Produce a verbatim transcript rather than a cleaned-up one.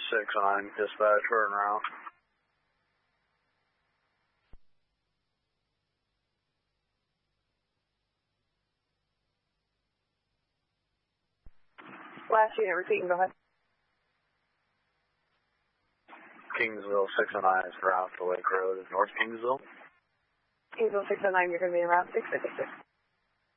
six oh nine, dispatch, we're en route. Last unit, repeat and go ahead. Kingsville six oh nine is en route to Lake Road, North Kingsville. Kingsville six oh nine, you're going to be en route six fifty-six.